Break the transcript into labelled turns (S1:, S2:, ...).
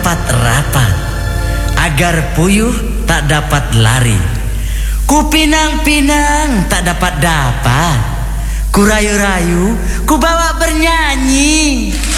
S1: rapat-rapat, agar puyuh tak dapat lari. Ku pinang-pinang tak dapat, ku rayu-rayu, ku bawa bernyanyi.